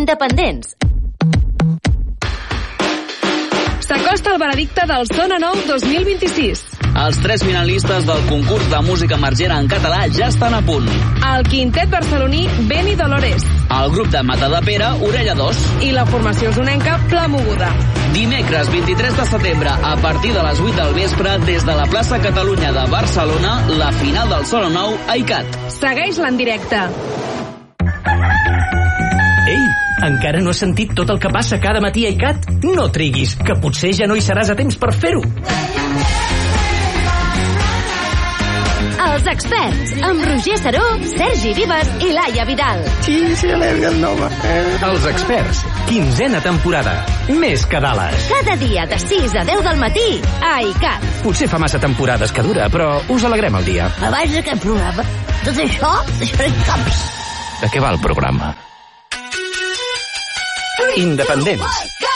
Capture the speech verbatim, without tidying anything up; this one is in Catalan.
Independents. S'acosta el veredicte del Sona Nou dos mil vint-i-sis. Els tres finalistes del concurs de música emergent en català ja estan a punt. El quintet barceloní Beni Dolores. El grup de Matadepera, Orella dos. I la formació usonenca Pla Moguda. Dimecres vint-i-tres de setembre, a partir de les vuit del vespre, des de la plaça Catalunya de Barcelona, la final del Sona Nou a I C A T. Segueix-la en directe. Ei, encara no has sentit tot el que passa cada matí a I C A T? No triguis, que potser ja no hi seràs a temps per fer-ho. Els experts, amb Roger Saró, Sergi Vives i Laia Vidal. Sí, sí, alerga el nova. Els experts, quinzena temporada. Més que Dallas. Cada dia de sis a deu del matí a I C A T. Potser fa massa temporades que dura, però us alegrem el dia. Abans d'aquest programa, tot això deixaré caps. De què va el programa? Independents.